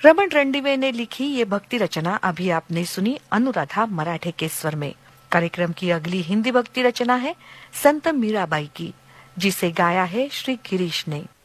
रमन रणदिवे ने लिखी ये भक्ति रचना अभी आपने सुनी अनुराधा मराठे के स्वर में। कार्यक्रम की अगली हिंदी भक्ति रचना है संत मीराबाई की, जिसे गाया है श्री गिरीश ने।